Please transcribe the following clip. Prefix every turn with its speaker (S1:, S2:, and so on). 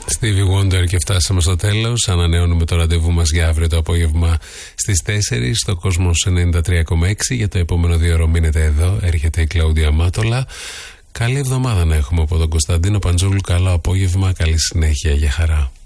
S1: Stevie Wonder, και φτάσαμε στο τέλος. Ανανεώνουμε το ραντεβού μας για αύριο το απόγευμα στις 4 στο Κόσμος 93,6. Για το επόμενο 2 ώρο μείνετε εδώ. Έρχεται η Κλαούντια Μάτολα. Καλή εβδομάδα να έχουμε από τον Κωνσταντίνο Παντζούλου. Καλό απόγευμα, καλή συνέχεια, για χαρά.